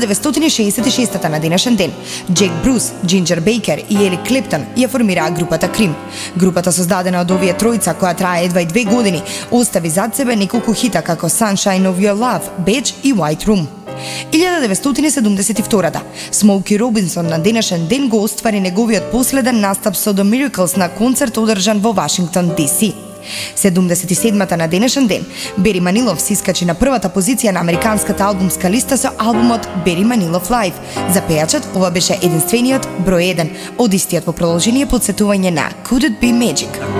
1966 на денешен ден, Джек Брус, Джинджер Бейкер и Ерик Клептон ја формираа групата Крим. Групата создадена од овие тројца, која трае едва и 2 години, остави зад себе неколку хита како Sunshine of Your Love, Badge и White Room. 1972-та, Смоуки Робинсон на денешен ден го оствари неговиот последен настап со The Miracles на концерт одржан во Вашингтон, Д.С. 77-та на денешен ден, Бери Манилов се искачи на првата позиција на американската албумска листа со албумот Бери Манилов Live. За пејачот, ова беше единствениот број 1 од истиот во продолжение подсетување на Could It Be Magic.